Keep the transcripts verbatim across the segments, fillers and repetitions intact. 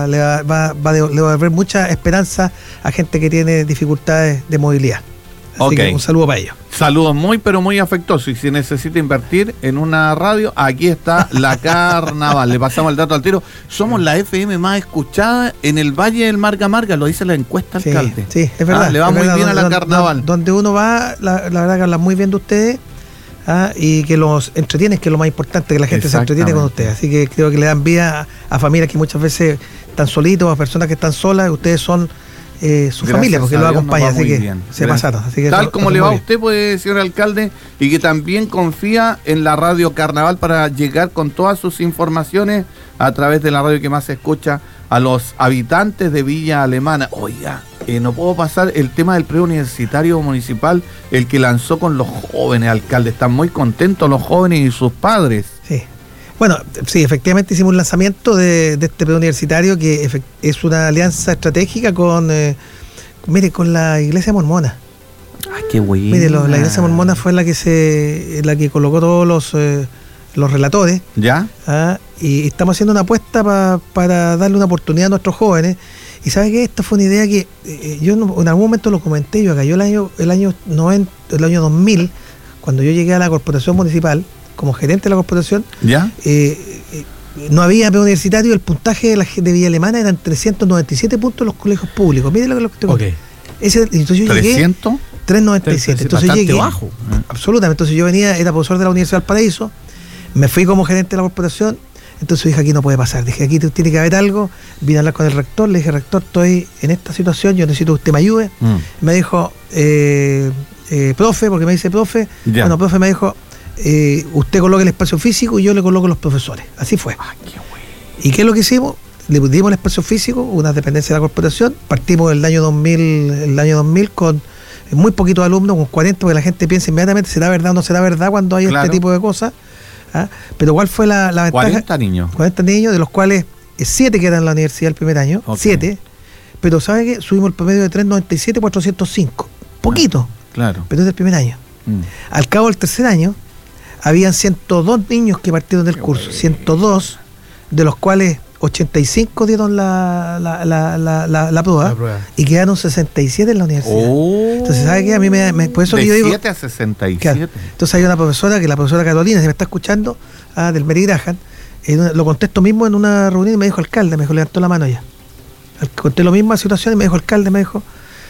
le va, va, va de, le va a haber mucha esperanza a gente que tiene dificultades de movilidad. Así okay. que un saludo para ellos. Saludos muy, pero muy afectuosos. Y si necesita invertir en una radio, aquí está la Carnaval. Le pasamos el dato al tiro. Somos la F M más escuchada en el Valle del Marga Marga, lo dice la encuesta Sí, alcalde. sí, es verdad. Ah, le va es muy verdad, bien donde, a la Carnaval. Donde, donde uno va, la, la verdad que habla muy bien de ustedes. Ah, y que los entretienen, que es lo más importante, que la gente se entretiene con ustedes. Así que creo que le dan vida a, a familias que muchas veces están solitos, a personas que están solas. Ustedes son eh, su Gracias familia, porque lo acompaña, así que bien. se Gracias. pasaron. Así que Tal eso, como eso le va a bien. usted, pues, señor alcalde, y que también confía en la radio Carnaval para llegar con todas sus informaciones a través de la radio que más se escucha a los habitantes de Villa Alemana. Oiga, eh, no puedo pasar el tema del preuniversitario municipal, el que lanzó con los jóvenes, alcalde. Están muy contentos los jóvenes y sus padres. Sí. Bueno, sí, efectivamente hicimos un lanzamiento de, de este preuniversitario que efect- es una alianza estratégica con, eh, mire, con la Iglesia Mormona. Ay, qué bueno. Mire, lo, la Iglesia Mormona fue la que se, la que colocó todos los eh, los relatores. ¿Ya? ¿Ah? Y estamos haciendo una apuesta pa, para darle una oportunidad a nuestros jóvenes. Y sabe que esta fue una idea que eh, yo no, en algún momento lo comenté yo acá. Yo el año el año noventa, el año dos mil, cuando yo llegué a la corporación municipal como gerente de la corporación, ¿ya? Eh, eh, no había preuniversitario. El puntaje de la de Villa Alemana eran trescientos noventa y siete puntos en los colegios públicos. Mire lo que lo que te okay. Ese, entonces yo llegué ¿trescientos? trescientos noventa y siete. Entonces bastante llegué bajo. Absolutamente. Entonces yo venía, era profesor de la Universidad del Paraíso, me fui como gerente de la corporación. Entonces dije, aquí no puede pasar, dije, aquí tiene que haber algo. Vine a hablar con el rector, le dije, rector, estoy en esta situación, yo necesito que usted me ayude. Mm. Me dijo, eh, eh, profe, porque me dice profe, ya. Bueno, profe me dijo, eh, usted coloque el espacio físico y yo le coloco los profesores. Así fue. Ah, qué bueno. ¿Y qué es lo que hicimos? Le dimos el espacio físico, una dependencia de la corporación, partimos el año dos mil, el año dos mil con muy poquitos alumnos, con cuarenta, porque la gente piensa inmediatamente, ¿será verdad o no será verdad cuando hay claro. este tipo de cosas? ¿Ah? Pero ¿cuál fue la, la ventaja? cuarenta niños. cuarenta niños, de los cuales siete quedan en la universidad el primer año, okay. siete, pero ¿sabe qué? Subimos el promedio de trescientos noventa y siete a cuatrocientos cinco, poquito, claro. pero es del primer año. Mm. Al cabo del tercer año, habían ciento dos niños que partieron del qué curso, bueno. ciento dos, de los cuales ochenta y cinco dieron la, la, la, la, la, la, prueba, la prueba y quedaron sesenta y siete en la universidad. Oh, entonces, ¿sabe qué? A mí me, me por eso de que yo digo. siete a sesenta y siete. Claro, entonces hay una profesora, que la profesora Carolina, si me está escuchando, ah, del Mary Graham, eh, lo contesto mismo en una reunión y me dijo, alcalde, me dijo, levantó la mano ya. Conté lo mismo a la situación y me dijo, alcalde, me dijo,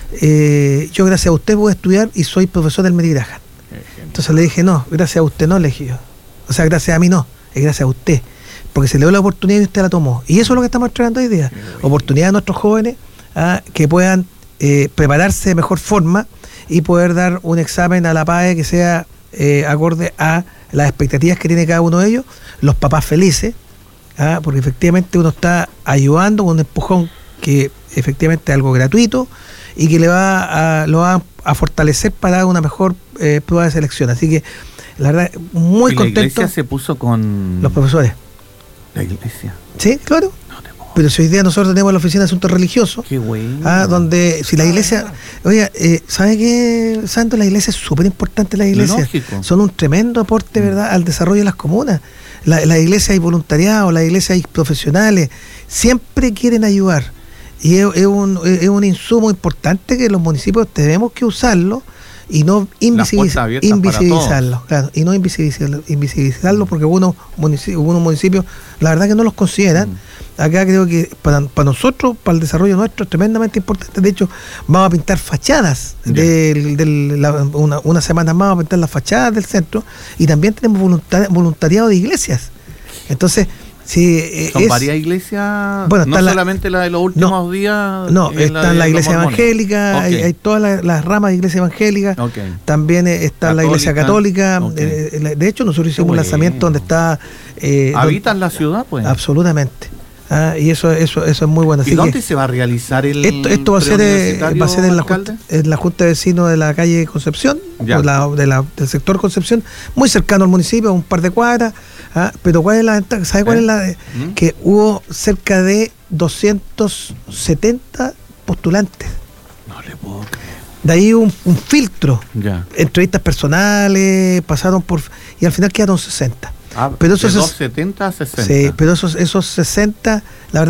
eh, yo gracias a usted voy a estudiar y soy profesor del Mary Graham. Entonces le dije, no, gracias a usted no, le dije yo. O sea, gracias a mí no, es gracias a usted. Porque se le dio la oportunidad y usted la tomó. Y eso es lo que estamos entregando hoy día. Oportunidad a nuestros jóvenes ¿ah? que puedan eh, prepararse de mejor forma y poder dar un examen a la P A E que sea eh, acorde a las expectativas que tiene cada uno de ellos. Los papás felices, ¿ah? porque efectivamente uno está ayudando con un empujón que efectivamente es algo gratuito y que le va a, lo va a fortalecer para dar una mejor eh, prueba de selección. Así que, la verdad, muy ¿Y contento. La iglesia se puso con los profesores. La iglesia. Sí, claro. No pero si hoy día nosotros tenemos la oficina de asuntos religiosos. Qué bueno. Ah, donde si la iglesia, oiga, eh, ¿sabe qué, Santo? La iglesia es súper importante, la iglesia. Lógico. Son un tremendo aporte, ¿verdad?, al desarrollo de las comunas. La, la iglesia hay voluntariado, la iglesia hay profesionales, siempre quieren ayudar. Y es, es, un, es un insumo importante que los municipios tenemos que usarlo y no invisibiliz- invisibilizarlo, claro, y no invisibilizarlo, invisibilizarlo porque algunos municipios, algunos municipios la verdad que no los consideran. Mm. Acá creo que para, para nosotros, para el desarrollo nuestro, es tremendamente importante. De hecho, vamos a pintar fachadas, del, del, la, una, una semana más vamos a pintar las fachadas del centro y también tenemos voluntar, voluntariado de iglesias. Entonces, sí, son es, varias iglesias, bueno, no la, solamente la de los últimos no, días. No, están la, la iglesia evangélica, okay. hay, hay todas las, las ramas de iglesia evangélica, okay. también está Católica, la iglesia católica, okay. eh, de hecho nosotros hicimos un lanzamiento donde está... Eh, ¿Habitan donde, la ciudad? Pues. Absolutamente. Ah, y eso eso eso es muy bueno. Así ¿Y dónde que, se va a realizar el esto, esto va a ser va a ser en la, junta, en la Junta de Vecinos de la calle Concepción, de la, de la, del sector Concepción, muy cercano al municipio, un par de cuadras. Ah, pero ¿cuál es la ventaja? ¿Sabe cuál ¿Eh? es la de, ¿Mm? que hubo cerca de doscientos setenta postulantes? No le puedo creer. De ahí un, un filtro, ya. entrevistas personales, pasaron por y al final quedaron sesenta. Ah, pero esos de doscientos setenta a sesenta. Sí, pero esos esos sesenta, la verdad